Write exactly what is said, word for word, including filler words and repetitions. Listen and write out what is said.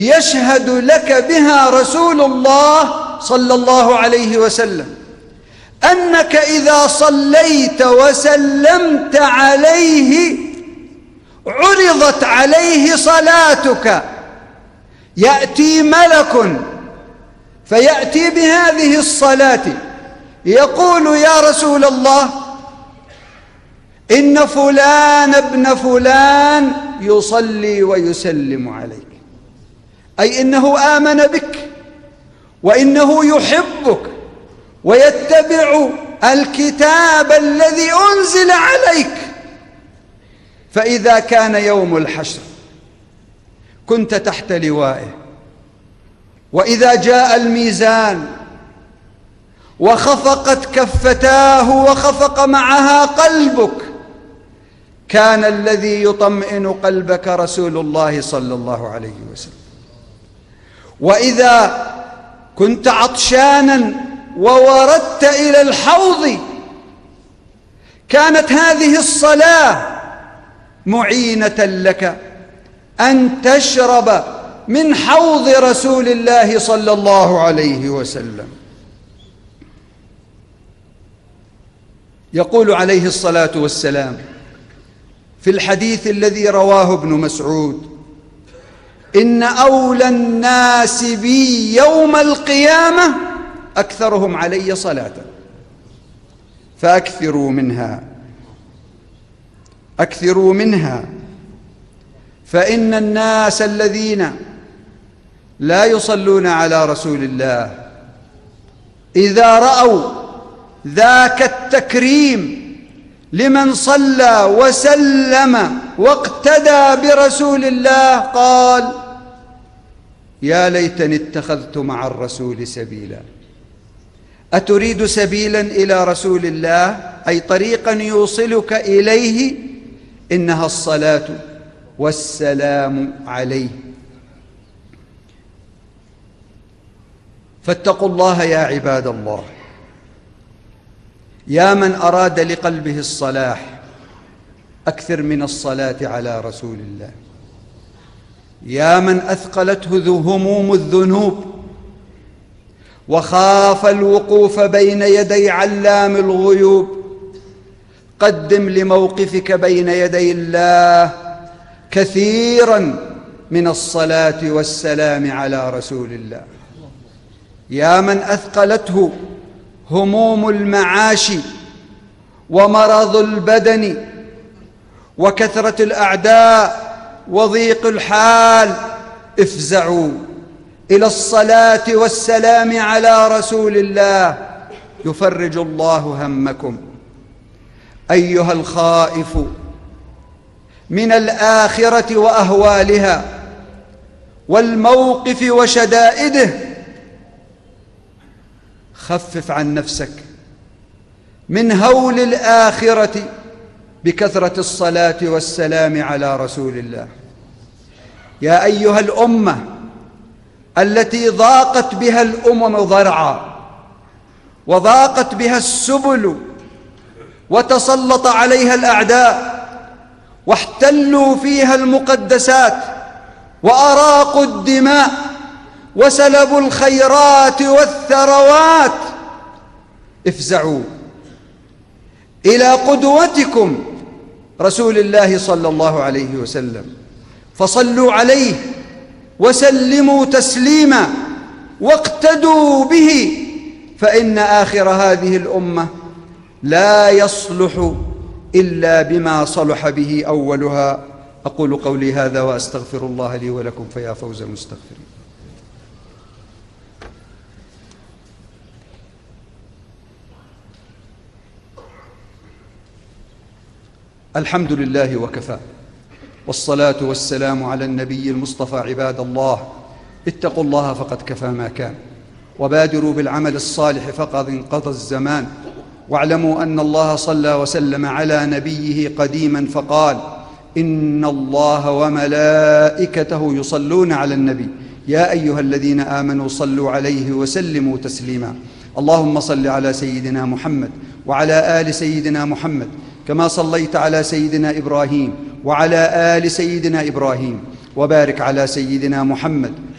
يشهد لك بها رسول الله صلى الله عليه وسلم، أنك إذا صليت وسلمت عليه عرضت عليه صلاتك، يأتي ملك فيأتي بهذه الصلاة يقول: يا رسول الله، إن فلان ابن فلان يصلي ويسلم عليك، أي إنه آمن بك وإنه يحبك ويتبع الكتاب الذي أنزل عليك. فإذا كان يوم الحشر كنت تحت لوائه، وإذا جاء الميزان وخفقت كفتاه وخفق معها قلبك، كان الذي يطمئن قلبك رسول الله صلى الله عليه وسلم. وإذا كنت عطشانا ووردت إلى الحوض، كانت هذه الصلاة معينة لك أن تشرب من حوض رسول الله صلى الله عليه وسلم. يقول عليه الصلاة والسلام في الحديث الذي رواه ابن مسعود: إن أولى الناس بي يوم القيامة أكثرهم علي صلاة، فأكثروا منها أكثروا منها فإن الناس الذين لا يصلون على رسول الله إذا رأوا ذاك التكريم لمن صلى وسلم واقتدى برسول الله قال: يا ليتني اتخذت مع الرسول سبيلا. أتريد سبيلا إلى رسول الله، أي طريقا يوصلك إليه؟ إنها الصلاة والسلام عليه. فاتقوا الله يا عباد الله، يا من أراد لقلبه الصلاح أكثر من الصلاة على رسول الله. يا من أثقلته هموم الذنوب وخاف الوقوف بين يدي علام الغيوب، قدم لموقفك بين يدي الله كثيرا من الصلاة والسلام على رسول الله. يا من أثقلته هموم المعاش ومرض البدن وكثرة الأعداء وضيق الحال، افزعوا إلى الصلاة والسلام على رسول الله يفرج الله همكم. أيها الخائف من الآخرة وأهوالها والموقف وشدائده، خفف عن نفسك من هول الآخرة بكثرة الصلاة والسلام على رسول الله. يا أيها الأمة التي ضاقت بها الأمم ضرعا وضاقت بها السبل وتسلط عليها الأعداء واحتلوا فيها المقدسات وأراقوا الدماء وسلبوا الخيرات والثروات، افزعوا إلى قدوتكم رسول الله صلى الله عليه وسلم، فصلوا عليه وسلموا تسليما واقتدوا به، فإن آخر هذه الأمة لا يصلح إلا بما صلح به أولها. أقول قولي هذا وأستغفر الله لي ولكم، فيا فوز المستغفرين. الحمد لله وكفى، والصلاة والسلام على النبي المصطفى. عباد الله، اتقوا الله فقد كفى ما كان، وبادروا بالعمل الصالح فقد انقضى الزمان. واعلموا أن الله صلى وسلم على نبيه قديما فقال: إن الله وملائكته يصلون على النبي يا أيها الذين آمنوا صلوا عليه وسلموا تسليما. اللهم صل على سيدنا محمد وعلى آل سيدنا محمد كما صليت على سيدنا إبراهيم وعلى آل سيدنا إبراهيم، وبارك على سيدنا محمد